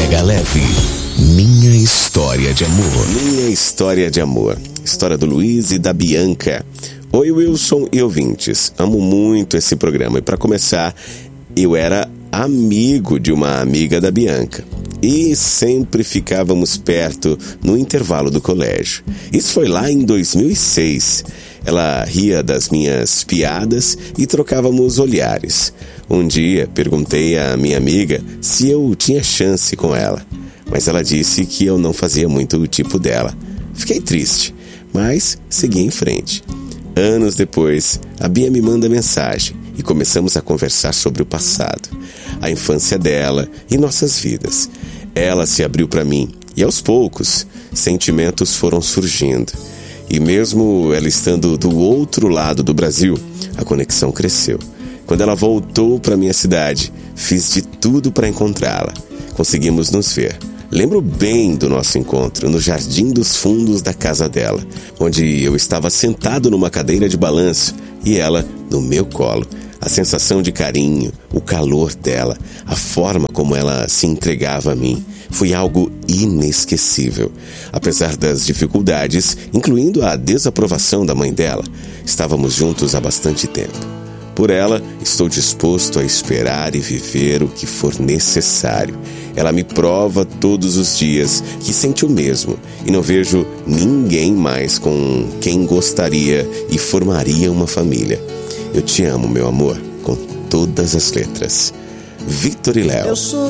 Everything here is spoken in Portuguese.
Pega Leve. Minha história de amor. Minha história de amor. História do Luiz e da Bianca. Oi, Wilson e ouvintes. Amo muito esse programa. E para começar, eu era amigo de uma amiga da Bianca. E sempre ficávamos perto no intervalo do colégio. Isso foi lá em 2006. Ela ria das minhas piadas e trocávamos olhares. Um dia perguntei à minha amiga se eu tinha chance com ela, mas ela disse que eu não fazia muito o tipo dela. Fiquei triste, mas segui em frente. Anos depois, a Bia me manda mensagem e começamos a conversar sobre o passado, a infância dela e nossas vidas. Ela se abriu para mim e, aos poucos, sentimentos foram surgindo. E mesmo ela estando do outro lado do Brasil, a conexão cresceu. Quando ela voltou para minha cidade, fiz de tudo para encontrá-la. Conseguimos nos ver. Lembro bem do nosso encontro no jardim dos fundos da casa dela, onde eu estava sentado numa cadeira de balanço e ela no meu colo. A sensação de carinho, o calor dela, a forma como ela se entregava a mim, foi algo inesquecível. Apesar das dificuldades, incluindo a desaprovação da mãe dela, estávamos juntos há bastante tempo. Por ela, estou disposto a esperar e viver o que for necessário. Ela me prova todos os dias que sente o mesmo e não vejo ninguém mais com quem gostaria e formaria uma família. Eu te amo, meu amor, com todas as letras. Victor e Léo.